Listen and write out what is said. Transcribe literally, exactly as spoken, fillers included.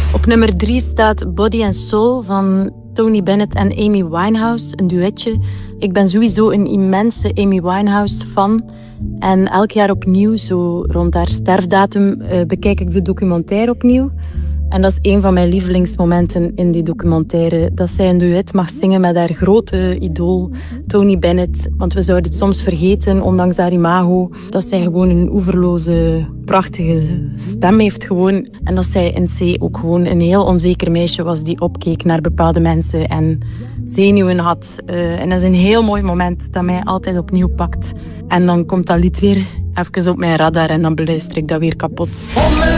Op nummer drie staat Body and Soul van Tony Bennett en Amy Winehouse, een duetje. Ik ben sowieso een immense Amy Winehouse-fan. En elk jaar opnieuw, zo rond haar sterfdatum, uh, bekijk ik de documentaire opnieuw. En dat is een van mijn lievelingsmomenten in die documentaire. Dat zij een duet mag zingen met haar grote idool, Tony Bennett. Want we zouden het soms vergeten, ondanks haar imago, dat zij gewoon een oeverloze, prachtige stem heeft gewoon. En dat zij in C ook gewoon een heel onzeker meisje was die opkeek naar bepaalde mensen en zenuwen had. Uh, en dat is een heel mooi moment dat mij altijd opnieuw pakt. En dan komt dat lied weer even op mijn radar en dan beluister ik dat weer kapot.